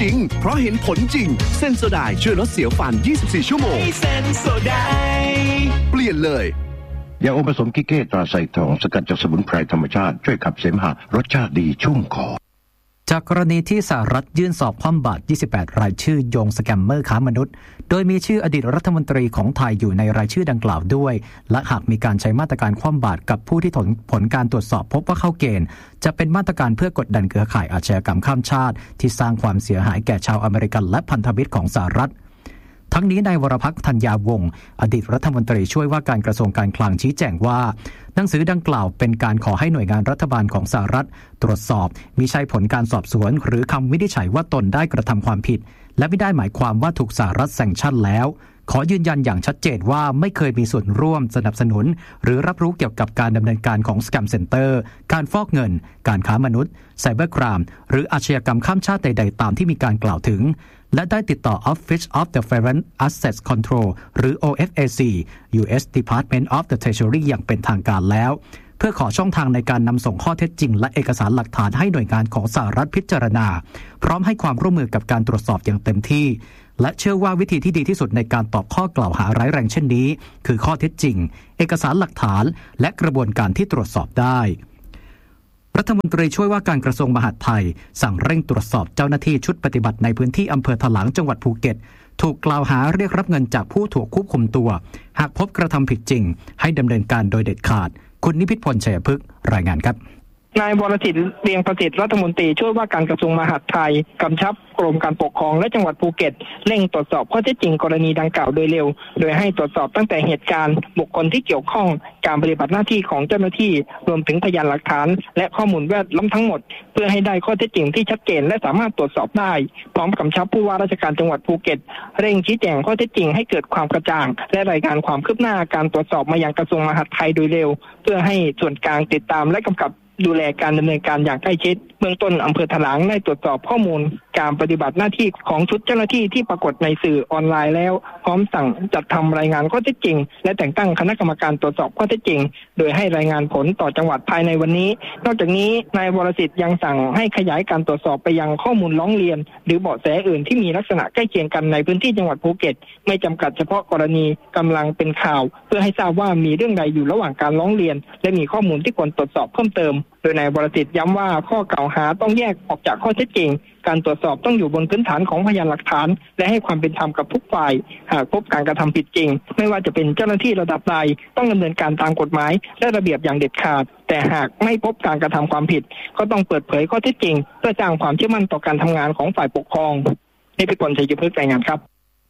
ริงเพราะเห็นผลจริงเซนโซไดช่วยลดเสียวฟัน24ชั่วโมงเซนโซไดเปลี่ยนเลยยาอมผสมกิเก้ตราไซทองสกัดจากสมุนไพรธรรมชาติช่วยขับเสมหะรสชาติดีชุ่มคอจากกรณีที่สหรัฐยื่นสอบคว่ำบาตร28รายชื่อโยงสแกมเมอร์ค้ามนุษย์โดยมีชื่ออดีตรัฐมนตรีของไทยอยู่ในรายชื่อดังกล่าวด้วยและหากมีการใช้มาตรการคว่ำบาตรกับผู้ที่ผลการตรวจสอบพบว่าเข้าเกณฑ์จะเป็นมาตรการเพื่อกดดันเครือข่ายอาชญากรรมข้ามชาติที่สร้างความเสียหายแก่ชาวอเมริกันและพันธมิตรของสหรัฐทั้งนี้นายวรพักษ์ธัญญาวงศ์อดีตรัฐมนตรีช่วยว่าการกระทรวงการคลังชี้แจงว่าหนังสือดังกล่าวเป็นการขอให้หน่วยงานรัฐบาลของสหรัฐตรวจสอบมิใช่ผลการสอบสวนหรือคำวินิจฉัยว่าตนได้กระทำความผิดและไม่ได้หมายความว่าถูกสหรัฐแซงชั่นแล้วขอยืนยันอย่างชัดเจนว่าไม่เคยมีส่วนร่วมสนับสนุนหรือรับรู้เกี่ยวกับการดำเนินการของ Scam Center การฟอกเงินการค้ามนุษย์ไซเบอร์ครามหรืออาชญากรรมข้ามชาติใดๆตามที่มีการกล่าวถึงและได้ติดต่อ Office of the Foreign Assets Control หรือ OFAC U.S. Department of the Treasury อย่างเป็นทางการแล้วเพื่อขอช่องทางในการนำส่งข้อเท็จจริงและเอกสารหลักฐานให้หน่วยงานของสหรัฐพิจารณาพร้อมให้ความร่วมมือกับการตรวจสอบอย่างเต็มที่และเชื่อว่าวิธีที่ดีที่สุดในการตอบข้อกล่าวหาร้ายแรงเช่นนี้คือข้อเท็จจริงเอกสารหลักฐานและกระบวนการที่ตรวจสอบได้รัฐมนตรีช่วยว่าการกระทรวงมหาดไทยสั่งเร่งตรวจสอบเจ้าหน้าที่ชุดปฏิบัติในพื้นที่อำเภอถลางจังหวัดภูเก็ตถูกกล่าวหาเรียกรับเงินจากผู้ถูกควบคุมตัวหากพบกระทำผิดจริงให้ดำเนินการโดยเด็ดขาดคุณนิพิษพลชัยพฤกษ์รายงานครับนายวรศิษฐ์เลียงประสิทธิ์รัฐมนตรีช่วยว่าการกระทรวงมหาดไทยกำชับกรมการปกครองและจังหวัดภูเก็ตเร่งตรวจสอบข้อเท็จจริงกรณีดังกล่าวโดยเร็วโดยให้ตรวจสอบตั้งแต่เหตุการณ์บุคคลที่เกี่ยวข้องการปฏิบัติหน้าที่ของเจ้าหน้าที่รวมถึงพยานหลักฐานและข้อมูลแวดล้อมทั้งหมดเพื่อให้ได้ข้อเท็จจริงที่ชัดเจนและสามารถตรวจสอบได้พร้อมกำชับผู้ว่าราชการจังหวัดภูเก็ตเร่งชี้แจงข้อเท็จจริงให้เกิดความกระจ่างและรายงานความคืบหน้าการตรวจสอบมายังกระทรวงมหาดไทยโดยเร็วเพื่อให้ส่วนกลางติดตามและกำกับดูแลการดำเนินการอย่างใกล้ชิดเบื้องต้นอำเภอถลางได้ตรวจสอบข้อมูลการปฏิบัติหน้าที่ของชุดเจ้าหน้าที่ที่ปรากฏในสื่อออนไลน์แล้วพร้อมสั่งจัดทำรายงานข้อเท็จจริงและแต่งตั้งคณะกรรมการตรวจสอบข้อเท็จจริงโดยให้รายงานผลต่อจังหวัดภายในวันนี้นอกจากนี้นายวรศิษฐ์ยังสั่งให้ขยายการตรวจสอบไปยังข้อมูลร้องเรียนหรือเบาะแสอื่นที่มีลักษณะใกล้เคียงกันในพื้นที่จังหวัดภูเก็ตไม่จำกัดเฉพาะกรณีกำลังเป็นข่าวเพื่อให้ทราบว่ามีเรื่องใดอยู่ระหว่างการร้องเรียนและมีข้อมูลที่ควรตรวจสอบเพิ่มเติมโดยนายวรศิษฐ์ย้ำว่าข้อกล่าวหาต้องแยกออกจากข้อเท็จจริงการตรวจสอบต้องอยู่บนพื้นฐานของพยานหลักฐานและให้ความเป็นธรรมกับทุกฝ่ายหากพบการกระทำผิดจริงไม่ว่าจะเป็นเจ้าหน้าที่ระดับใดต้องดำเนินการตามกฎหมายและระเบียบอย่างเด็ดขาดแต่หากไม่พบการกระทำความผิดก็ต้องเปิดเผยข้อเท็จจริงเพื่อสร้างความเชื่อมั่นต่อการทำงานของฝ่ายปกครองนี่เป็นผลชัยพฤกษ์รายงานครับ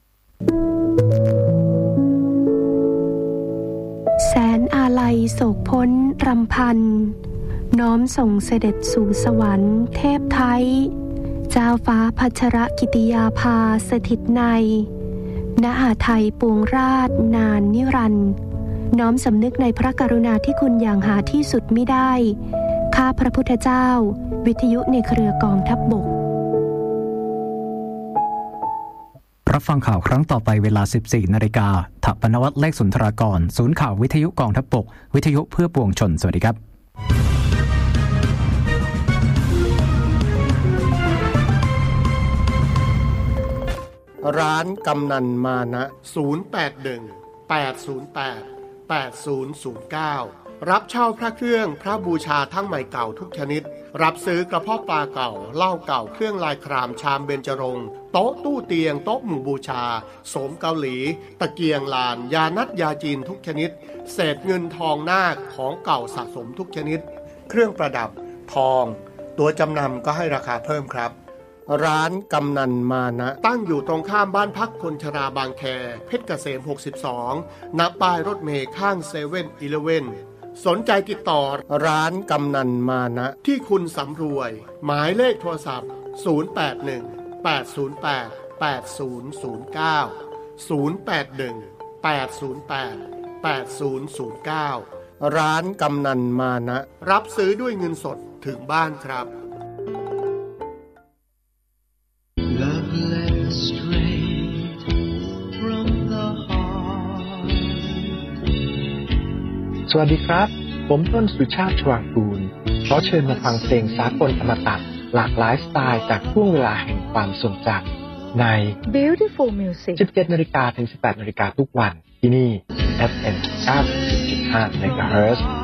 แสนอาลัยโศกพ้นรำพันน้อมส่งเสด็จสู่สวรรค์เทพไทยเจ้าฟ้าพัชรกิติยาภาสถิตในณหไทยปวงราชนานนิรันดร์น้อมสำนึกในพระกรุณาธิคุณอย่างหาที่สุดมิได้ข้าพระพุทธเจ้าวิทยุในเครือกองทัพบกรับฟังข่าวครั้งต่อไปเวลา 14 นาฬิกาถปนวัฒน์เลขสุนทรากรศูนย์ข่าววิทยุกองทัพบกวิทยุเพื่อปวงชนสวัสดีครับร้านกำนันมานะ081-808-8009รับเช่าพระเครื่องพระบูชาทั้งใหม่เก่าทุกชนิดรับซื้อกระเพาะปลาเก่าเหล้าเก่าเครื่องลายครามชามเบญจรงค์โต๊ะตู้เตียงโต๊ะหมู่บูชาโสมเกาหลีตะเกียงลานยานัดยาจีนทุกชนิดเศษเงินทองนาคของเก่าสะสมทุกชนิดเครื่องประดับทองตัวจำนำก็ให้ราคาเพิ่มครับร้านกำนันมานะตั้งอยู่ตรงข้ามบ้านพักคนชราบางแคเพชรเกษม62ณป้ายรถเมล์ข้าง7-Elevenสนใจติดต่อร้านกำนันมานะที่คุณสำรวยหมายเลขโทรศัพท์081-808-8009 ร้านกำนันมานะรับซื้อด้วยเงินสดถึงบ้านครับสวัสดีครับผมต้นสุชาติชวางกูลขอเชิญมาฟังเพลงสากลอมตะหลากหลายสไตล์จากช่วงเวลาแห่งความทรงจำใน Beautiful Music 17 นาฬิกาถึง 18 นาฬิกาทุกวันที่นี่ FM 90.5 MHz